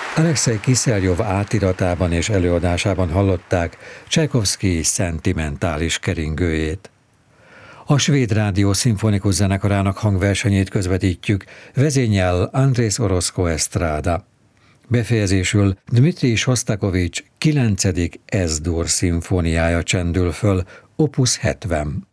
Alexei Kiselyov átiratában és előadásában hallották Csajkovszky szentimentális keringőjét. A Svéd Rádió szimfonikus zenekarának hangversenyét közvetítjük, vezényel Andrés Orozco Estrada. Befejezésül Dmitrij Sostakovics 9. Es-dur szimfóniája csendül föl, opus 70.